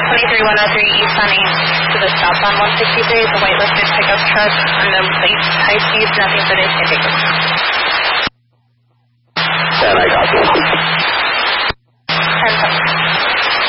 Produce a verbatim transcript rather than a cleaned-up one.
twenty-three one oh three East on eighth to the southbound one sixty-three. It's a white-listed pickup truck on the high speeds, nothing for this indicator. And I got you.